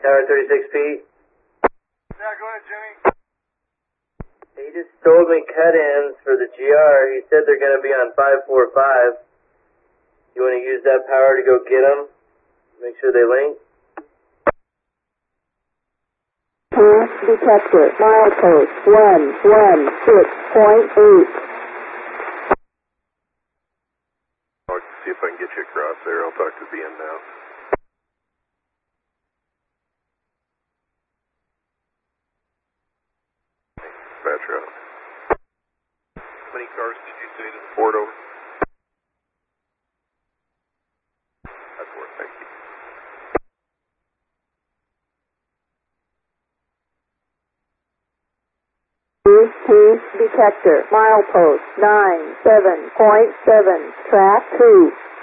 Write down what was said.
Tower 36 feet. Yeah, go ahead, Jimmy. He just told me cut-ins for the GR. He said they're going to be on 545. You want to use that power to go get them? Make sure they link? Pass detector, milepost 116.8. I'll see if I can get you across there. I'll talk to BM now. Dispatch route. How many cars did you say to the port over? That's worth, thank you. Detector, milepost 97.7, track 2.